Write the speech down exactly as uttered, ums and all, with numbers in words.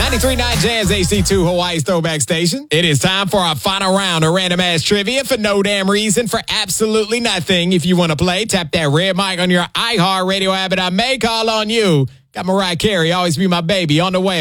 ninety-three point nine Jazz A C two, Hawaii's throwback station. It is time for our final round of random ass trivia for no damn reason, for absolutely nothing. If you want to play, tap that red mic on your iHeartRadio app and I may call on you. Got Mariah Carey, Always Be My Baby, on the way.